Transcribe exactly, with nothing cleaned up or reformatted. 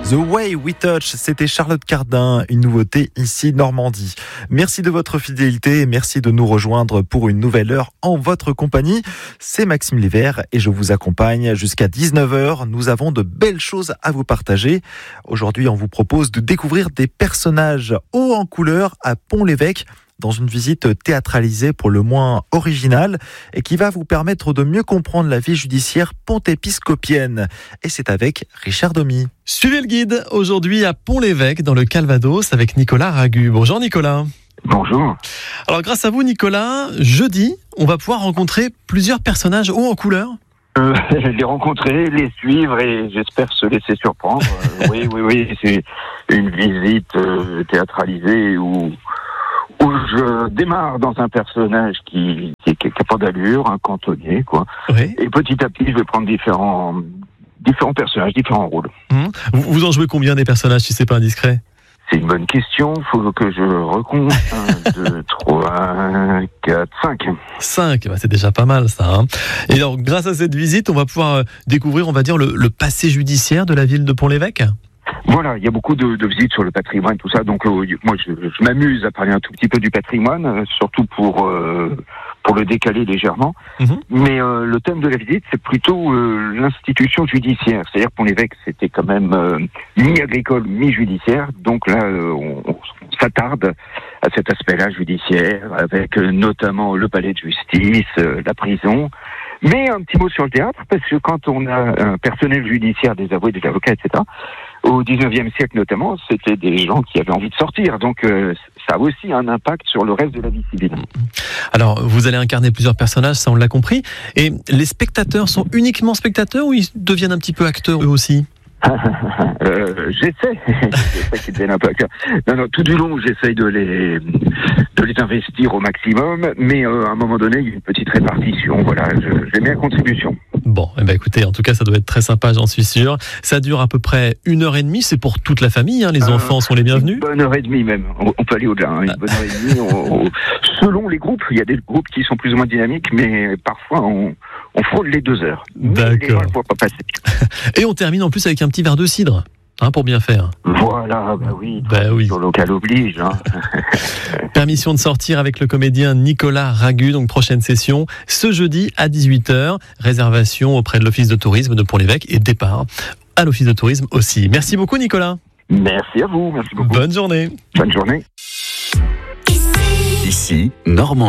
The Way We Touch, c'était Charlotte Cardin, une nouveauté ici Normandie. Merci de votre fidélité et merci de nous rejoindre pour une nouvelle heure en votre compagnie. C'est Maxime Lévert et je vous accompagne jusqu'à dix-neuf heures. Nous avons de belles choses à vous partager. Aujourd'hui, on vous propose de découvrir des personnages hauts en couleur à Pont-l'Évêque, dans une visite théâtralisée pour le moins originale et qui va vous permettre de mieux comprendre la vie judiciaire pontépiscopienne. Et c'est avec Richard Domy. Suivez le guide aujourd'hui à Pont-l'Évêque dans le Calvados avec Nicolas Ragu. Bonjour Nicolas. Bonjour. Alors grâce à vous Nicolas, jeudi, on va pouvoir rencontrer plusieurs personnages hauts en couleur. Euh, les rencontrer, les suivre et j'espère se laisser surprendre. Euh, oui, oui, oui, c'est une visite euh, théâtralisée où... où je démarre dans un personnage qui qui, qui a pas d'allure, un cantonnier, quoi. Oui. Et petit à petit, je vais prendre différents différents personnages, différents rôles. Mmh. Vous, vous en jouez combien des personnages, si c'est pas indiscret? C'est une bonne question. Faut que je recompte. un, deux, trois, quatre, cinq. cinq, bah c'est déjà pas mal ça. Hein. Et alors, grâce à cette visite, on va pouvoir euh, découvrir, on va dire, le, le passé judiciaire de la ville de Pont-l'Évêque. Voilà, il y a beaucoup de, de visites sur le patrimoine, tout ça. Donc euh, moi, je, je m'amuse à parler un tout petit peu du patrimoine, euh, surtout pour euh, pour le décaler légèrement. Mmh. Mais euh, le thème de la visite, c'est plutôt euh, l'institution judiciaire. C'est-à-dire Pont-l'Évêque, c'était quand même euh, mi-agricole, mi-judiciaire. Donc là, euh, on, on s'attarde à cet aspect-là judiciaire, avec euh, notamment le palais de justice, euh, la prison. Mais un petit mot sur le théâtre, parce que quand on a un personnel judiciaire, des avoués, des avocats, et cetera, au dix-neuvième siècle notamment, c'était des gens qui avaient envie de sortir. Donc euh, ça a aussi un impact sur le reste de la vie civile. Alors, vous allez incarner plusieurs personnages, ça on l'a compris. Et les spectateurs sont uniquement spectateurs ou ils deviennent un petit peu acteurs eux aussi? euh, j'essaie, j'essaie qu'ils deviennent un peu acteurs. Non, non, tout du long, j'essaye de les, de les investir au maximum, mais euh, à un moment donné, il y a une petite répartition. Voilà, je, je mets à contribution. Bon, eh ben écoutez, en tout cas, ça doit être très sympa, j'en suis sûr. Ça dure à peu près une heure et demie, c'est pour toute la famille, hein, les euh, enfants sont les bienvenus. Une bonne heure et demie même, on, on peut aller au-delà. Hein, une bonne heure et demie, on, on, selon les groupes, il y a des groupes qui sont plus ou moins dynamiques, mais parfois on, on frôle les deux heures. D'accord. Les gens ne voient pas passer. Et on termine en plus avec un petit verre de cidre, hein, pour bien faire. Voilà, bah oui, bah oui. Sur local oblige. Hein. Permission de sortir avec le comédien Nicolas Ragu, donc prochaine session, ce jeudi à dix-huit heures. Réservation auprès de l'Office de tourisme de Pont-l'Évêque et départ à l'Office de tourisme aussi. Merci beaucoup Nicolas. Merci à vous, merci beaucoup. Bonne journée. Bonne journée. Ici, Normandie.